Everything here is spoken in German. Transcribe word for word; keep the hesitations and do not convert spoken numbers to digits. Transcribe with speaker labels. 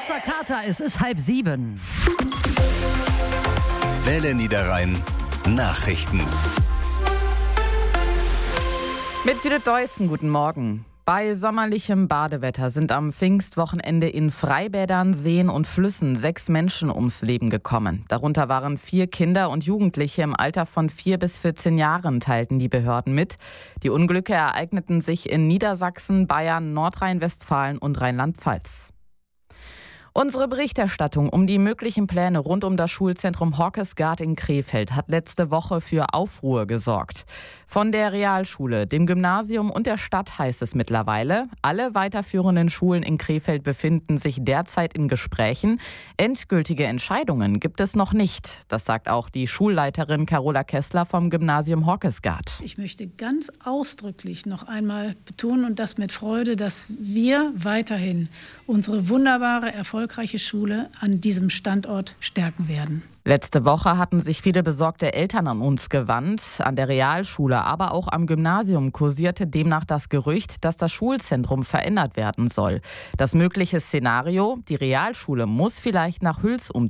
Speaker 1: Großer Kater, es ist halb sieben.
Speaker 2: Welle Niederrhein Nachrichten.
Speaker 3: Mit Judith Deussen, guten Morgen. Bei sommerlichem Badewetter sind am Pfingstwochenende in Freibädern, Seen und Flüssen sechs Menschen ums Leben gekommen. Darunter waren vier Kinder und Jugendliche im Alter von vier bis vierzehn Jahren, teilten die Behörden mit. Die Unglücke ereigneten sich in Niedersachsen, Bayern, Nordrhein-Westfalen und Rheinland-Pfalz. Unsere Berichterstattung um die möglichen Pläne rund um das Schulzentrum Horkesgaard in Krefeld hat letzte Woche für Aufruhr gesorgt. Von der Realschule, dem Gymnasium und der Stadt heißt es mittlerweile, alle weiterführenden Schulen in Krefeld befinden sich derzeit in Gesprächen. Endgültige Entscheidungen gibt es noch nicht. Das sagt auch die Schulleiterin Carola Kessler vom Gymnasium Horkesgaard.
Speaker 4: Ich möchte ganz ausdrücklich noch einmal betonen und das mit Freude, dass wir weiterhin unsere wunderbare, erfolgreiche Schule an diesem Standort stärken werden.
Speaker 3: Letzte Woche hatten sich viele besorgte Eltern an uns gewandt. An der Realschule, aber auch am Gymnasium kursierte demnach das Gerücht, dass das Schulzentrum verändert werden soll. Das mögliche Szenario: Die Realschule muss vielleicht nach Hüls umziehen.